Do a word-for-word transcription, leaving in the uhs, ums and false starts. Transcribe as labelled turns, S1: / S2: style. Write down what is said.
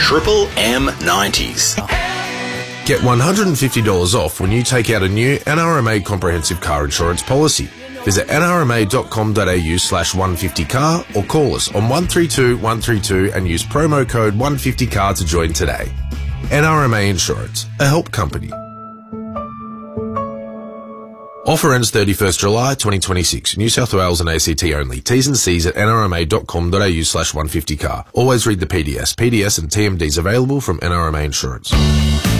S1: Triple M nineties.
S2: Get one hundred fifty dollars off when you take out a new N R M A comprehensive car insurance policy. Visit nrma.com.au slash 150car or call us on one three two one three two and use promo code one fifty car to join today. N R M A Insurance, a help company. Offer ends thirty-first July twenty twenty-six. New South Wales and A C T only. T's and C's at nrma.com.au slash 150car. Always read the P D S. P D S and T M Ds available from N R M A Insurance.